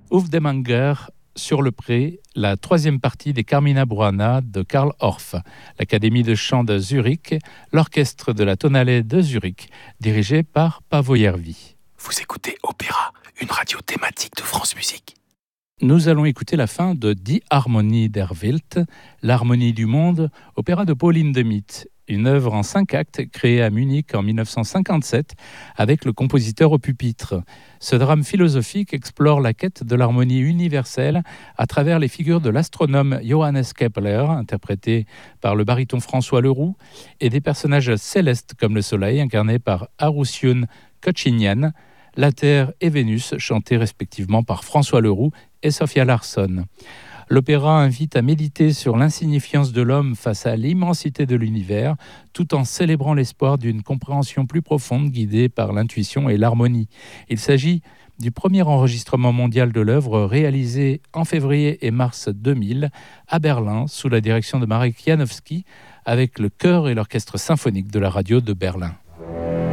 Auf dem Anger, sur le pré, la troisième partie des Carmina Burana de Karl Orff, l'Académie de chant de Zurich, l'orchestre de la Tonhalle de Zurich, dirigé par Paavo Järvi. Vous écoutez Opéra, une radio thématique de France Musique. Nous allons écouter la fin de Die Harmonie der Welt, l'harmonie du monde, opéra de Paul Hindemith, une œuvre en 5 actes créée à Munich en 1957 avec le compositeur au pupitre. Ce drame philosophique explore la quête de l'harmonie universelle à travers les figures de l'astronome Johannes Kepler, interprété par le baryton François Leroux, et des personnages célestes comme le soleil, incarnés par Arusyun Kochinian, la Terre et Vénus, chantés respectivement par François Leroux et Sophia Larsson. L'opéra invite à méditer sur l'insignifiance de l'homme face à l'immensité de l'univers, tout en célébrant l'espoir d'une compréhension plus profonde guidée par l'intuition et l'harmonie. Il s'agit du premier enregistrement mondial de l'œuvre réalisé en février et mars 2000 à Berlin sous la direction de Marek Janowski avec le chœur et l'orchestre symphonique de la radio de Berlin.